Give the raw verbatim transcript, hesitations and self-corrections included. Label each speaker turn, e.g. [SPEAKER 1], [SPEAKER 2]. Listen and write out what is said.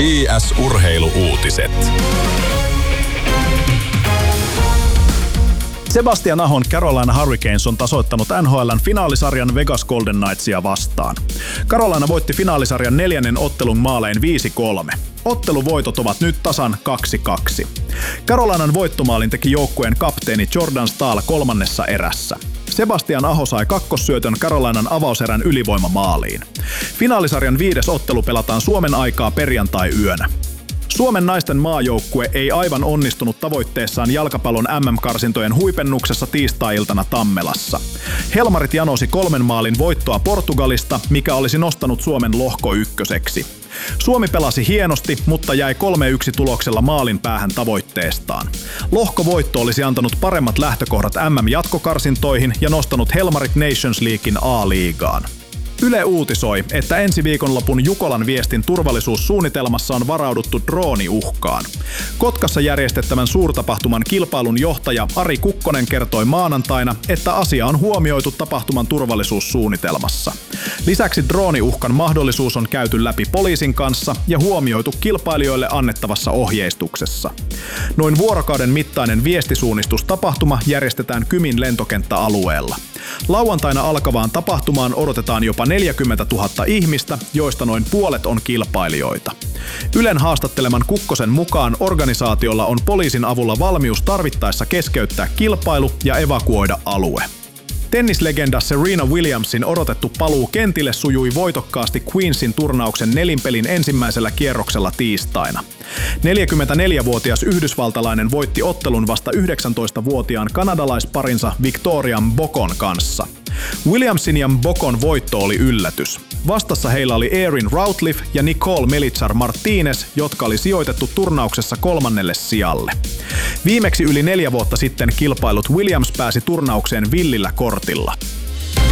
[SPEAKER 1] I S-urheiluuutiset.
[SPEAKER 2] Sebastian Ahon Carolina Hurricanes on tasoittanut N H L:n finaalisarjan Vegas Golden Knightsia vastaan. Carolina voitti finaalisarjan neljännen ottelun maalein viisi kolme. Otteluvoitot ovat nyt tasan kaksi kaksi. Carolinan voittomaalin teki joukkueen kapteeni Jordan Staal kolmannessa erässä. Sebastian Aho sai kakkossyötön Carolinan avauserän ylivoimamaaliin. Finaalisarjan viides ottelu pelataan Suomen aikaa perjantai-yönä. Suomen naisten maajoukkue ei aivan onnistunut tavoitteessaan jalkapallon M M-karsintojen huipennuksessa tiistai-iltana Tammelassa. Helmarit janosi kolmen maalin voittoa Portugalista, mikä olisi nostanut Suomen lohko ykköseksi. Suomi pelasi hienosti, mutta jäi kolme yksi tuloksella maalin päähän tavoitteestaan. Lohkovoitto olisi antanut paremmat lähtökohdat M M-jatkokarsintoihin ja nostanut Helmarit Nations Leaguein A-liigaan. Yle uutisoi, että ensi viikonlopun Jukolan viestin turvallisuussuunnitelmassa on varauduttu drooniuhkaan. Kotkassa järjestettävän suurtapahtuman kilpailun johtaja Ari Kukkonen kertoi maanantaina, että asia on huomioitu tapahtuman turvallisuussuunnitelmassa. Lisäksi drooniuhkan mahdollisuus on käyty läpi poliisin kanssa ja huomioitu kilpailijoille annettavassa ohjeistuksessa. Noin vuorokauden mittainen viestisuunnistustapahtuma järjestetään Kymin lentokenttäalueella. Lauantaina alkavaan tapahtumaan odotetaan jopa neljäkymmentätuhatta ihmistä, joista noin puolet on kilpailijoita. Ylen haastatteleman Kukkosen mukaan organisaatiolla on poliisin avulla valmius tarvittaessa keskeyttää kilpailu ja evakuoida alue. Tennislegenda Serena Williamsin odotettu paluu kentille sujui voitokkaasti Queensin turnauksen nelinpelin ensimmäisellä kierroksella tiistaina. neljäkymmentäneljävuotias yhdysvaltalainen voitti ottelun vasta yhdeksäntoistavuotiaan kanadalaisparinsa Victoria Mbokon kanssa. Williamsin ja Mbokon voitto oli yllätys. Vastassa heillä oli Erin Routliffe ja Nicole Melitzer-Martinez, jotka oli sijoitettu turnauksessa kolmannelle sijalle. Viimeksi yli neljä vuotta sitten kilpailut Williams pääsi turnaukseen villillä kortilla.